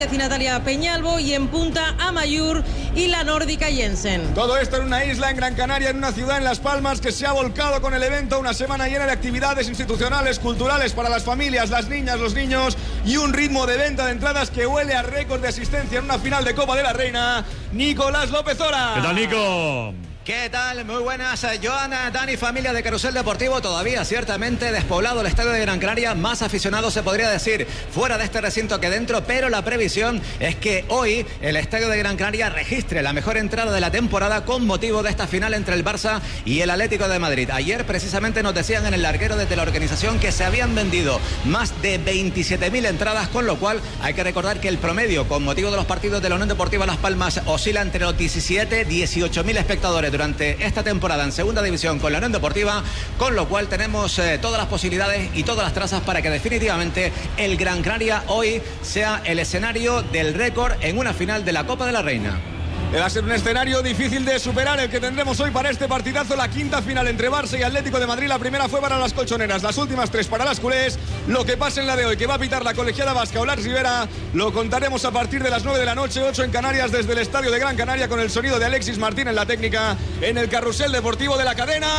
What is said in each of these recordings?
Natalia Peñalvo y en punta Amayur y la nórdica Jensen. Todo esto en una isla en Gran Canaria, en una ciudad en Las Palmas que se ha volcado con el evento, una semana llena de actividades institucionales, culturales para las familias, las niñas, los niños y un ritmo de venta de entradas que huele a récord de asistencia en una final de Copa de la Reina. Nicolás López Ora. ¿Qué tal, Nico? ¿Qué tal? Muy buenas, Joana, Dani, familia de Carrusel Deportivo. Todavía ciertamente despoblado el estadio de Gran Canaria, más aficionados se podría decir fuera de este recinto que dentro, pero la previsión es que hoy el estadio de Gran Canaria registre la mejor entrada de la temporada con motivo de esta final entre el Barça y el Atlético de Madrid. Ayer precisamente nos decían en el larguero desde la organización que se habían vendido más de 27.000 entradas, con lo cual hay que recordar que el promedio con motivo de los partidos de la Unión Deportiva Las Palmas oscila entre los 17 y 18.000 espectadores durante esta temporada en segunda división con la Unión Deportiva, con lo cual tenemos todas las posibilidades y todas las trazas para que definitivamente el Gran Canaria hoy sea el escenario del récord en una final de la Copa de la Reina. Va a ser un escenario difícil de superar el que tendremos hoy para este partidazo, la quinta final entre Barça y Atlético de Madrid. La primera fue para las colchoneras, las últimas tres para las culés. Lo que pasa en la de hoy, que va a pitar la colegiada vasca Olar Rivera, lo contaremos a partir de las 9 de la noche, 8 en Canarias, desde el estadio de Gran Canaria, con el sonido de Alexis Martín en la técnica, en el Carrusel Deportivo de la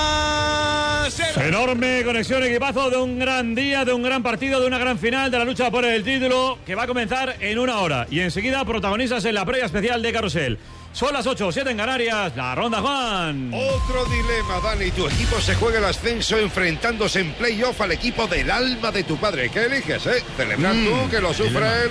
cadena SER. Enorme conexión, equipazo de un gran día, de un gran partido, de una gran final, de la lucha por el título, que va a comenzar en una hora. Y enseguida protagonistas en la previa especial de Carrusel. Son las 8:07 en Canarias, la ronda, Juan. Otro dilema, Dani. Tu equipo se juega el ascenso enfrentándose en playoff al equipo del alma de tu padre. ¿Qué eliges, Celebrar tú, que lo sufra él.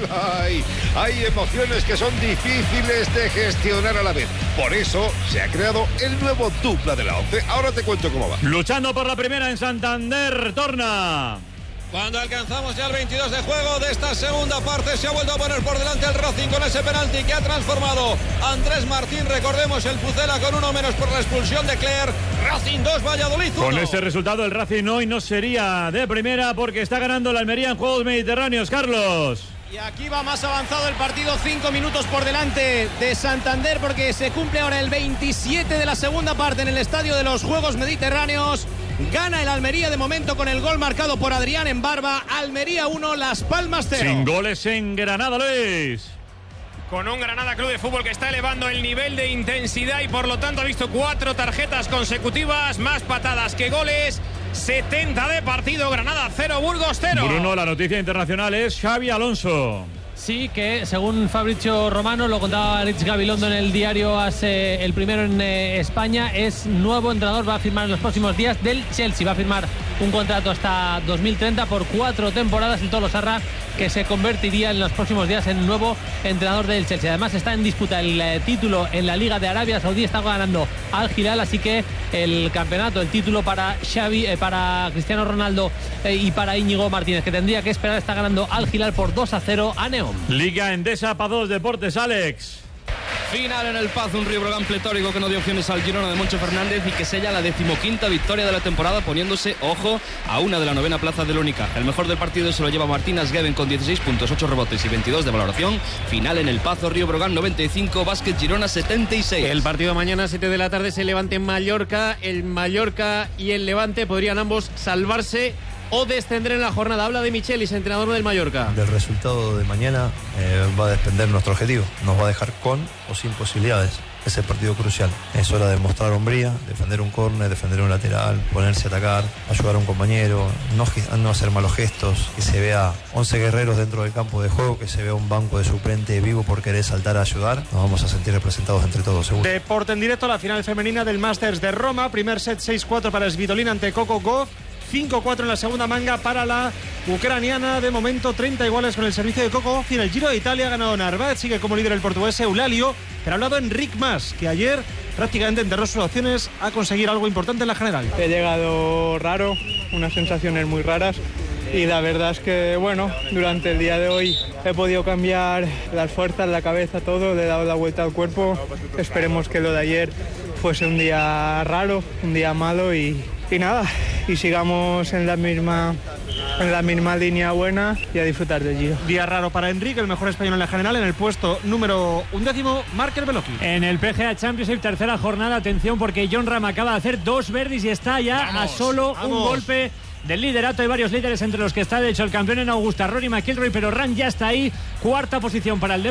Hay emociones que son difíciles de gestionar a la vez. Por eso se ha creado el nuevo dupla de la 11. Ahora te cuento cómo va. Luchando por la primera en Santander, Torna. Cuando alcanzamos ya el 22 de juego de esta segunda parte, se ha vuelto a poner por delante el Racing con ese penalti que ha transformado Andrés Martín. Recordemos el Pucela con uno menos por la expulsión de Cler. Racing 2, Valladolid 1. Con ese resultado el Racing hoy no sería de primera porque está ganando la Almería en Juegos Mediterráneos, Carlos. Y aquí va más avanzado el partido, 5 minutos por delante de Santander, porque se cumple ahora el 27 de la segunda parte en el estadio de los Juegos Mediterráneos. Gana el Almería de momento con el gol marcado por Adrián en Barba. Almería 1, Las Palmas 0. Sin goles en Granada, Luis. Con un Granada Club de Fútbol que está elevando el nivel de intensidad y por lo tanto ha visto 4 tarjetas consecutivas, más patadas que goles. 70 de partido, Granada 0, Burgos 0. Bruno, la noticia internacional es Xabi Alonso. Sí, que según Fabrizio Romano, lo contaba Rich Gabilondo en el diario AS, el primero en España, es nuevo entrenador, va a firmar en los próximos días del Chelsea, va a firmar un contrato hasta 2030 por 4 temporadas, el Tolosarra, que se convertiría en los próximos días en nuevo entrenador del Chelsea. Además está en disputa el título en la Liga de Arabia Saudí, está ganando Al Hilal, así que el campeonato, el título para Xavi, para Cristiano Ronaldo y para Íñigo Martínez, que tendría que esperar, está ganando Al Hilal por 2-0 a Neom. Liga Endesa para 2 Deportes, Alex. Final en el Paz, un Río Breogán pletórico que no dio opciones al Girona de Moncho Fernández y que sella la 15ª victoria de la temporada, poniéndose, ojo, a una de la 9ª plaza del Unicaja. El mejor del partido se lo lleva Martín Asgueben con 16 puntos, 8 rebotes y 22 de valoración. Final en el Pazo, Río Breogán 95, Básquet Girona 76. El partido mañana 7 de la tarde se Levante en Mallorca. El Mallorca y el Levante podrían ambos salvarse o descender en la jornada. Habla de Michelis, entrenador del Mallorca. Del resultado de mañana va a depender nuestro objetivo. Nos va a dejar con o sin posibilidades. Es el partido crucial. Es hora de mostrar hombría, defender un córner, defender un lateral, ponerse a atacar, ayudar a un compañero, no hacer malos gestos, que se vea 11 guerreros dentro del campo de juego, que se vea un banco de suplente vivo por querer saltar a ayudar. Nos vamos a sentir representados entre todos, seguro. Deporte en directo, la final femenina del Masters de Roma. Primer set 6-4 para Svitolina ante Coco Gauff. 5-4 en la segunda manga para la ucraniana. De momento 30 iguales con el servicio de Coco. Y en el Giro de Italia ha ganado Narváez, sigue como líder el portugués Eulalio, pero ha hablado Enric Mas, que ayer prácticamente enterró sus opciones a conseguir algo importante en la general. He llegado raro, unas sensaciones muy raras, y la verdad es que, bueno, durante el día de hoy he podido cambiar las fuerzas, la cabeza, todo, le he dado la vuelta al cuerpo. Esperemos que lo de ayer fuese un día raro, un día malo y nada, y sigamos en la misma línea buena y a disfrutar del Giro. Día raro para Enrique, el mejor español en la general. En el puesto número 11, Markel Beloki. En el PGA Championship, tercera jornada, atención, porque Jon Rahm acaba de hacer 2 birdies y está ya a solo un golpe del liderato. Hay varios líderes entre los que está de hecho el campeón en Augusta, Rory McIlroy, pero Ran ya está ahí. Cuarta posición para el